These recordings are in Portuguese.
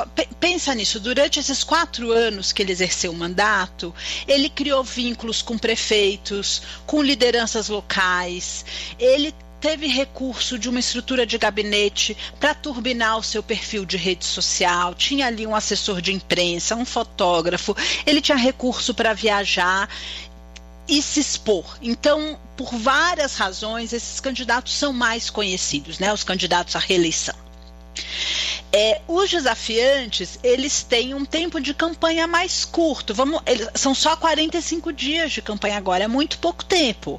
pensa nisso, durante esses 4 anos que ele exerceu o mandato, ele criou vínculos com prefeitos, com lideranças locais, ele teve recurso de uma estrutura de gabinete para turbinar o seu perfil de rede social, tinha ali um assessor de imprensa, um fotógrafo, ele tinha recurso para viajar e se expor. Então, por várias razões, esses candidatos são mais conhecidos, né? Os candidatos à reeleição. Os desafiantes, eles têm um tempo de campanha mais curto. São só 45 dias de campanha agora, é muito pouco tempo.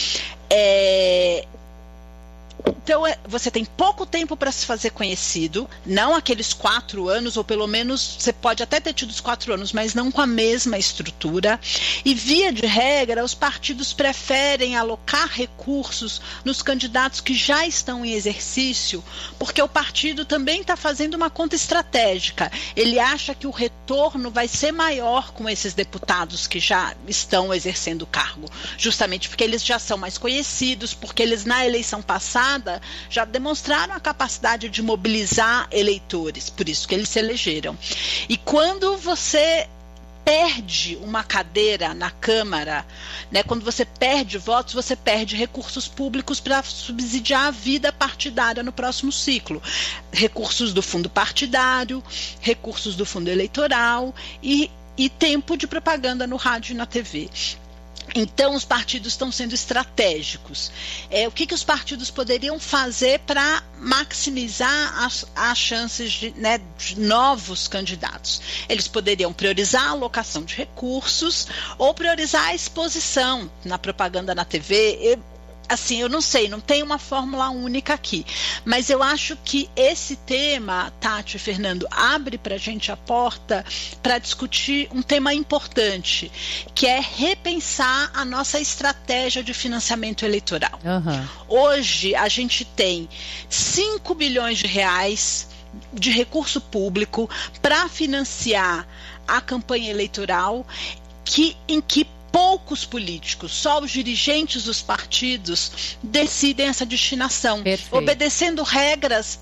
Então, você tem pouco tempo para se fazer conhecido, não aqueles 4 anos, ou pelo menos você pode até ter tido os 4 anos, mas não com a mesma estrutura. E, via de regra, os partidos preferem alocar recursos nos candidatos que já estão em exercício, porque o partido também está fazendo uma conta estratégica. Ele acha que o retorno vai ser maior com esses deputados que já estão exercendo o cargo, justamente porque eles já são mais conhecidos, porque eles, na eleição passada, já demonstraram a capacidade de mobilizar eleitores, por isso que eles se elegeram. E quando você perde uma cadeira na Câmara, né, quando você perde votos, você perde recursos públicos para subsidiar a vida partidária no próximo ciclo. Recursos do fundo partidário, recursos do fundo eleitoral e tempo de propaganda no rádio e na TV. Então, os partidos estão sendo estratégicos. O que os partidos poderiam fazer para maximizar as chances de novos candidatos? Eles poderiam priorizar a alocação de recursos ou priorizar a exposição na propaganda na TV. Assim, eu não sei, não tem uma fórmula única aqui, mas eu acho que esse tema, Tati e Fernando, abre para a gente a porta para discutir um tema importante, que é repensar a nossa estratégia de financiamento eleitoral. Hoje, a gente tem 5 bilhões de reais de recurso público para financiar a campanha eleitoral, em que poucos políticos, só os dirigentes dos partidos decidem essa destinação, obedecendo regras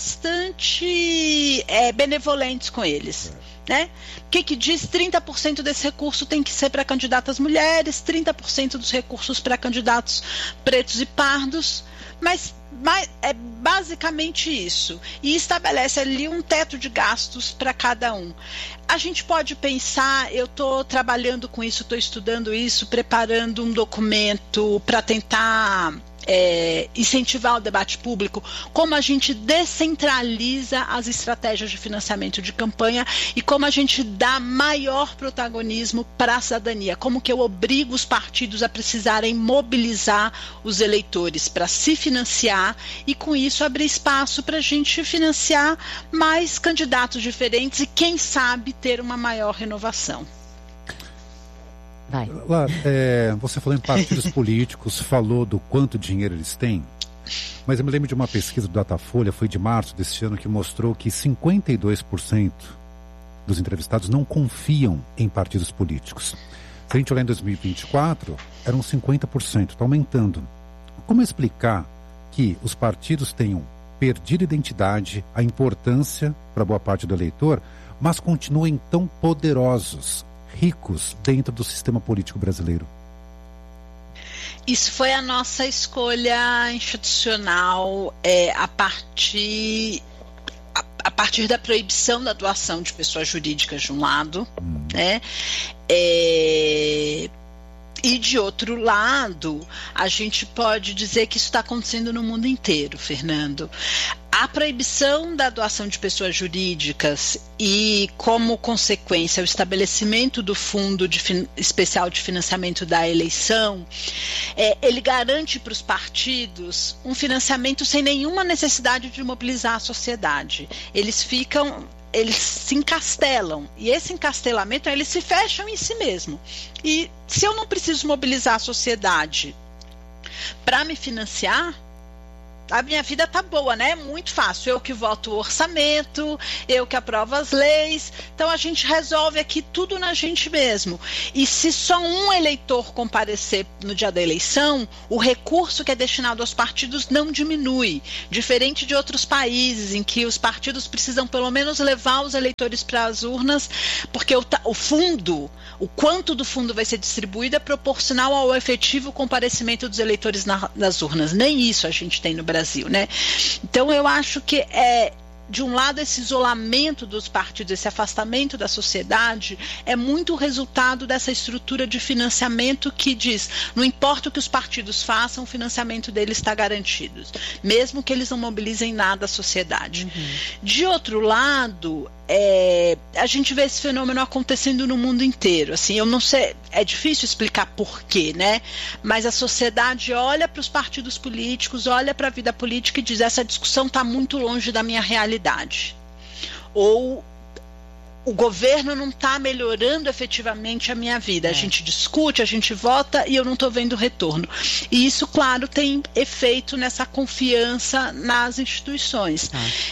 bastante benevolentes com eles. Né? O que diz? 30% desse recurso tem que ser para candidatas mulheres, 30% dos recursos para candidatos pretos e pardos, mas é basicamente isso, e estabelece ali um teto de gastos para cada um. A gente pode pensar, eu estou trabalhando com isso, estou estudando isso, preparando um documento para tentar incentivar o debate público, como a gente descentraliza as estratégias de financiamento de campanha e como a gente dá maior protagonismo para a cidadania, como que eu obrigo os partidos a precisarem mobilizar os eleitores para se financiar e com isso abrir espaço para a gente financiar mais candidatos diferentes e quem sabe ter uma maior renovação. Você falou em partidos políticos, falou do quanto dinheiro eles têm, mas eu me lembro de uma pesquisa do Datafolha, foi de março deste ano, que mostrou que 52% dos entrevistados não confiam em partidos políticos. Se a gente olhar em 2024, eram 50%, está aumentando. Como explicar que os partidos tenham perdido identidade, a importância para boa parte do eleitor, mas continuem tão poderosos, ricos dentro do sistema político brasileiro? Isso foi a nossa escolha institucional a partir da proibição da doação de pessoas jurídicas de um lado, né? E de outro lado, a gente pode dizer que isso está acontecendo no mundo inteiro, Fernando. A proibição da doação de pessoas jurídicas e, como consequência, o estabelecimento do Fundo Especial de Financiamento da Eleição, ele garante para os partidos um financiamento sem nenhuma necessidade de mobilizar a sociedade. Eles se encastelam, e esse encastelamento, eles se fecham em si mesmo. E se eu não preciso mobilizar a sociedade para me financiar, a minha vida tá boa, né? É muito fácil. Eu que voto o orçamento, eu que aprovo as leis. Então a gente resolve aqui tudo na gente mesmo. E se só um eleitor comparecer no dia da eleição, o recurso que é destinado aos partidos não diminui. Diferente de outros países em que os partidos precisam pelo menos levar os eleitores para as urnas, porque o fundo, o quanto do fundo vai ser distribuído é proporcional ao efetivo comparecimento dos eleitores nas urnas. Nem isso a gente tem no Brasil, né? Então eu acho que de um lado, esse isolamento dos partidos, esse afastamento da sociedade é muito resultado dessa estrutura de financiamento que diz, não importa o que os partidos façam, o financiamento deles está garantido, mesmo que eles não mobilizem nada à sociedade. De outro lado, a gente vê esse fenômeno acontecendo no mundo inteiro. Assim, eu não sei, é difícil explicar por quê, né? Mas a sociedade olha para os partidos políticos, olha para a vida política e diz, essa discussão está muito longe da minha realidade. Ou o governo não está melhorando efetivamente a minha vida. A gente discute, a gente vota e eu não estou vendo retorno. E isso, claro, tem efeito nessa confiança nas instituições.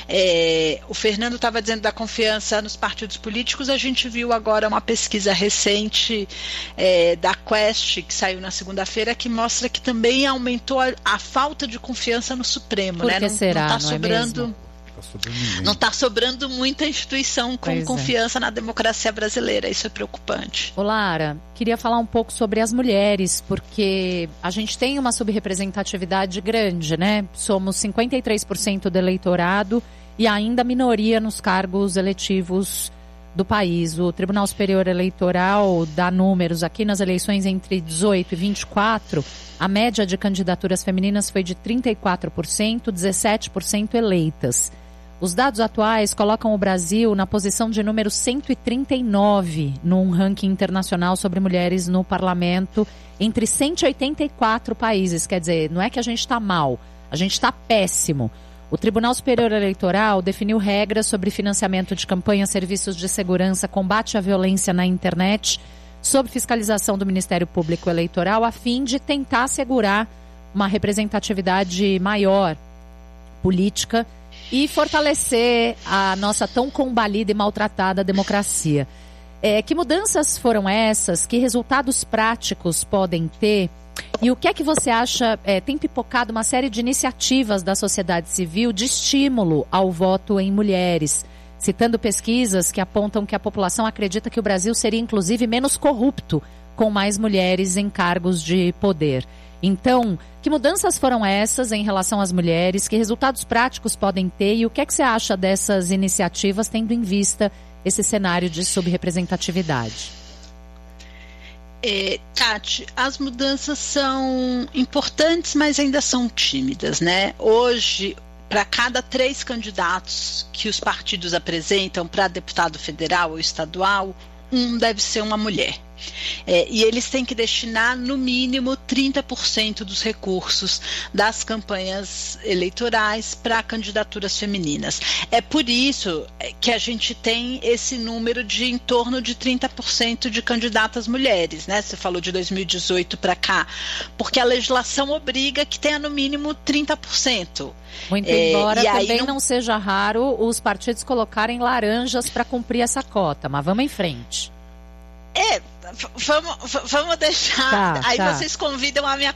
O Fernando estava dizendo da confiança nos partidos políticos. A gente viu agora uma pesquisa recente da Quest, que saiu na segunda-feira, que mostra que também aumentou a falta de confiança no Supremo. Por que será? Não está sobrando... Não está sobrando muita instituição com confiança na democracia brasileira. Isso é preocupante. Ô Lara, queria falar um pouco sobre as mulheres, porque a gente tem uma subrepresentatividade grande, né? Somos 53% do eleitorado e ainda minoria nos cargos eletivos do país. O Tribunal Superior Eleitoral dá números aqui nas eleições entre 18 e 24. A média de candidaturas femininas foi de 34%, 17% eleitas. Os dados atuais colocam o Brasil na posição de número 139 num ranking internacional sobre mulheres no parlamento entre 184 países. Quer dizer, não é que a gente está mal, a gente está péssimo. O Tribunal Superior Eleitoral definiu regras sobre financiamento de campanhas, serviços de segurança, combate à violência na internet, sob fiscalização do Ministério Público Eleitoral, a fim de tentar assegurar uma representatividade maior política e fortalecer a nossa tão combalida e maltratada democracia. Que mudanças foram essas? Que resultados práticos podem ter? E o que é que você acha? Tem pipocado uma série de iniciativas da sociedade civil de estímulo ao voto em mulheres, citando pesquisas que apontam que a população acredita que o Brasil seria inclusive menos corrupto com mais mulheres em cargos de poder. Então, que mudanças foram essas em relação às mulheres? Que resultados práticos podem ter? E o que é que você acha dessas iniciativas, tendo em vista esse cenário de subrepresentatividade? Tati, as mudanças são importantes, mas ainda são tímidas, né? Hoje, para cada 3 candidatos que os partidos apresentam para deputado federal ou estadual, um deve ser uma mulher. E eles têm que destinar no mínimo 30% dos recursos das campanhas eleitorais para candidaturas femininas. É por isso que a gente tem esse número de em torno de 30% de candidatas mulheres, né? Você falou de 2018 para cá, porque a legislação obriga que tenha no mínimo 30%. Muito embora também não seja raro os partidos colocarem laranjas para cumprir essa cota, mas vamos em frente. Vamos deixar. Aí vocês convidam a minha